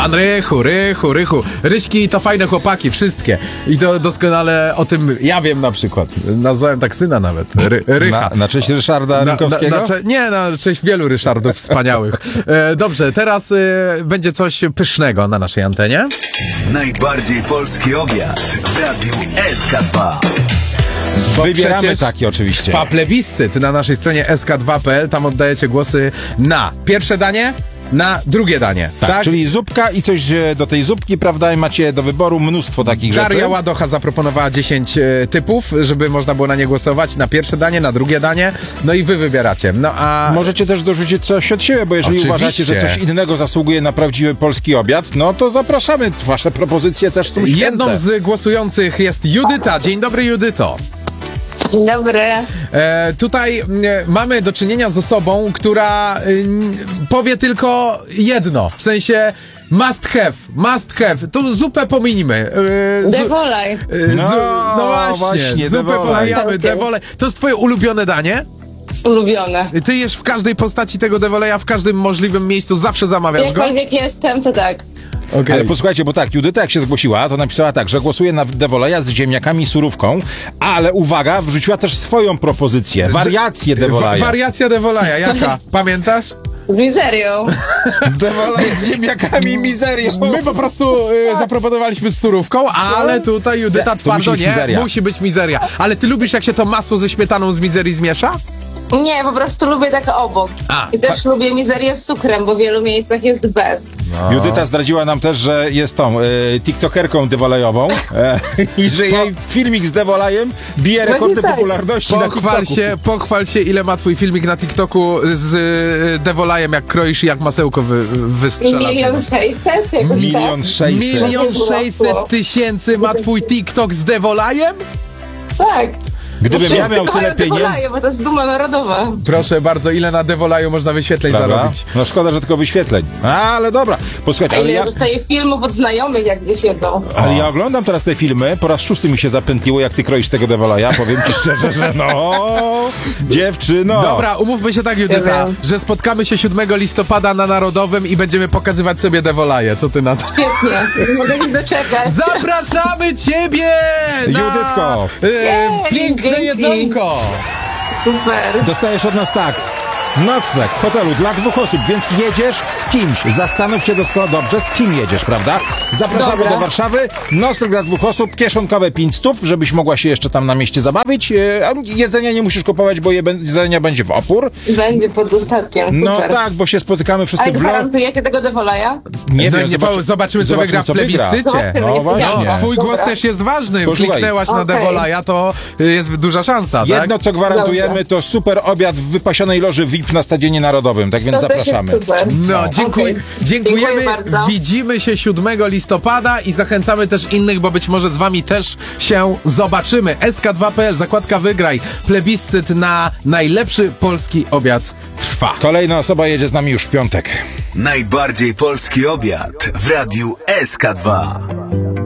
Pan Rychu. Ryśki to fajne chłopaki, wszystkie. I to doskonale o tym ja wiem na przykład. Nazwałem tak syna nawet. Rycha. Na cześć Ryszarda Rynkowskiego? Na cześć wielu Ryszardów wspaniałych. Dobrze, teraz będzie coś pysznego na naszej antenie. Najbardziej polski obiad w Radiu SK2. Bo wybieramy taki oczywiście. Trwa plebiscyt na naszej stronie sk2.pl. Tam oddajecie głosy na pierwsze danie, na drugie danie. Tak, czyli zupka i coś do tej zupki, prawda? I macie do wyboru mnóstwo takich rzeczy. Daria Ładocha zaproponowała 10 typów, żeby można było na nie głosować. Na pierwsze danie, na drugie danie. No i wy wybieracie. No a możecie też dorzucić coś od siebie, bo jeżeli uważacie, że coś innego zasługuje na prawdziwy polski obiad, no to zapraszamy. Wasze propozycje też są święte. Jedną z głosujących jest Judyta. Dzień dobry, Judyto. Dzień dobry. Tutaj mamy do czynienia z osobą, która powie tylko jedno, w sensie must have. To zupę pominimy. Devolaj. No właśnie, zupę pomijamy, devolaj. To jest twoje ulubione danie? Ulubione. Ty jesz w każdej postaci tego devoleja, w każdym możliwym miejscu, zawsze zamawiasz go? Jakkolwiek jestem, to tak. Okay. Ale posłuchajcie, bo tak, Judyta jak się zgłosiła, to napisała tak, że głosuje na devoleja z ziemniakami i surówką, ale uwaga, wrzuciła też swoją propozycję, wariację devoleja. Wariacja devoleja, jaka? Pamiętasz? Z mizerią. Devolej z ziemniakami i mizerią. My po prostu zaproponowaliśmy z surówką, ale tutaj Judyta twardo musi być mizeria. Ale ty lubisz, jak się to masło ze śmietaną z mizerii zmiesza? Nie, po prostu lubię tak obok. I też lubię mizerię z cukrem, bo w wielu miejscach jest bez. No. Judyta zdradziła nam też, że jest tą tiktokerką devolejową i że jej filmik z devolejem bije rekordy popularności na TikToku. Pochwal się, ile ma twój filmik na TikToku z devolejem, jak kroisz i jak masełko wystrzela. 1 600 000? 1 600 000 ma twój TikTok z devolejem? Tak. Gdybym ja miał tyle pieniędzy... bo to jest duma narodowa. Proszę bardzo, ile na devolaju można wyświetleń zarobić? No szkoda, że tylko wyświetleń. Ale dobra. Posłuchajcie, ale ja dostaję filmów od znajomych, jak wysiedzą. Ale ja oglądam teraz te filmy, po raz 6 mi się zapętliło, jak ty kroisz tego devolaja. Powiem ci szczerze, że dziewczyno. Dobra, umówmy się tak, Judyta, że spotkamy się 7 listopada na Narodowym i będziemy pokazywać sobie devolaje. Co ty na to? Świetnie, nie mogę się doczekać. Zapraszamy ciebie na Judydko. piękne jedzonko. Super. Dostajesz od nas tak. Nocleg w hotelu dla 2 osób, więc jedziesz z kimś. Zastanów się doskonale dobrze, z kim jedziesz, prawda? Zapraszamy do Warszawy. Nocleg dla 2 osób, kieszonkowe 500, żebyś mogła się jeszcze tam na mieście zabawić. A jedzenia nie musisz kupować, bo jedzenia będzie w opór. Będzie pod dostatkiem. No tak, bo się spotykamy wszyscy w gwarantujecie tego devoleja? Nie wiem, zobaczymy, co wygra w plebiscycie. No właśnie. Twój głos też jest ważny. Kliknęłaś na devolaja, to jest duża szansa, tak? Jedno, co gwarantujemy, to super obiad w wypasionej loży VIP na Stadionie Narodowym, tak więc zapraszamy. No, dziękujemy. Widzimy się 7 listopada i zachęcamy też innych, bo być może z wami też się zobaczymy. SK2.pl, zakładka wygraj. Plebiscyt na najlepszy polski obiad trwa. Kolejna osoba jedzie z nami już w piątek. Najbardziej polski obiad w Radiu SK2.